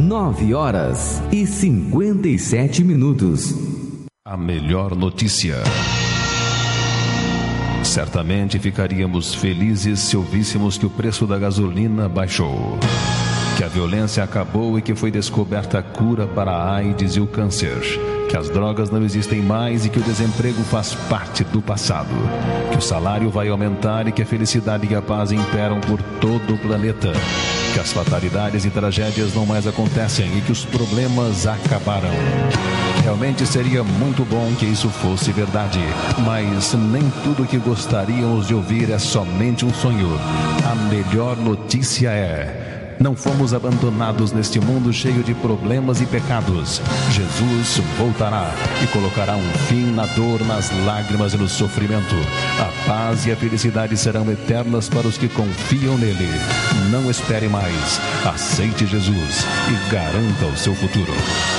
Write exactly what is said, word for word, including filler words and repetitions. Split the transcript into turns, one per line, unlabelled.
nove horas e cinquenta e sete minutos.
A melhor notícia. Certamente ficaríamos felizes se ouvíssemos que o preço da gasolina baixou, que a violência acabou e que foi descoberta a cura para a AIDS e o câncer, que as drogas não existem mais e que o desemprego faz parte do passado, que o salário vai aumentar e que a felicidade e a paz imperam por todo o planeta, que as fatalidades e tragédias não mais acontecem e que os problemas acabaram. Realmente seria muito bom que isso fosse verdade, mas nem tudo que gostaríamos de ouvir é somente um sonho. A melhor notícia é: não fomos abandonados neste mundo cheio de problemas e pecados. Jesus voltará e colocará um fim na dor, nas lágrimas e no sofrimento. A paz e a felicidade serão eternas para os que confiam nele. Não espere mais. Aceite Jesus e garanta o seu futuro.